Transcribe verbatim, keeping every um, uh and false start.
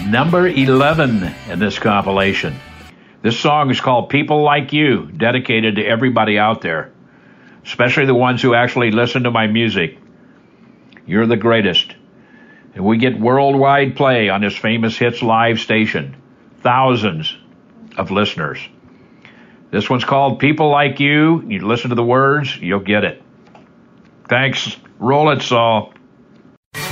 number eleven in this compilation. This song is called People Like You, dedicated to everybody out there, especially the ones who actually listen to my music. You're the greatest. And we get worldwide play on this famous Hits Live station. Thousands of listeners. This one's called People Like You. You listen to the words, you'll get it. Thanks. Roll it, Saul.